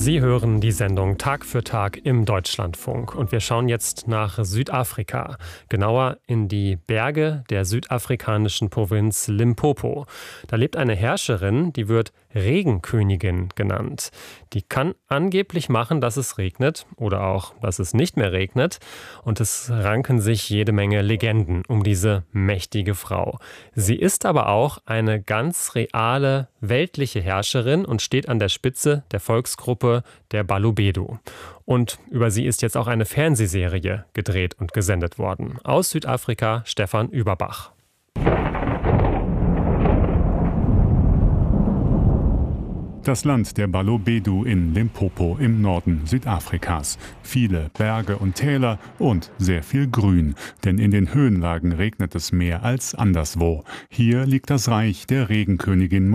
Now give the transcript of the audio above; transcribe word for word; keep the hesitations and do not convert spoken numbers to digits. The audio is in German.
Sie hören die Sendung Tag für Tag im Deutschlandfunk und wir schauen jetzt nach Südafrika, genauer in die Berge der südafrikanischen Provinz Limpopo. Da lebt eine Herrscherin, die wird Regenkönigin genannt. Die kann angeblich machen, dass es regnet oder auch, dass es nicht mehr regnet. Und es ranken sich jede Menge Legenden um diese mächtige Frau. Sie ist aber auch eine ganz reale, weltliche Herrscherin und steht an der Spitze der Volksgruppe der Balobedu. Und über sie ist jetzt auch eine Fernsehserie gedreht und gesendet worden. Aus Südafrika Stefan Überbach. Das Land der Balobedu in Limpopo im Norden Südafrikas. Viele Berge und Täler und sehr viel Grün, denn in den Höhenlagen regnet es mehr als anderswo. Hier liegt das Reich der Regenkönigin